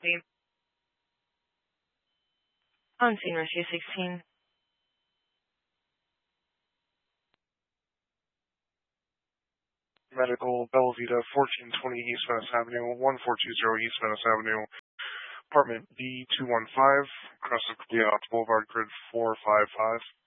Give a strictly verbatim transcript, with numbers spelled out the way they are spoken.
emergency. On scene, rescue sixteen. Medical, Bellavita, fourteen twenty East Venice Avenue, one four two zero East Venice Avenue, apartment B two one five, Crescent Boulevard, Grid four five five.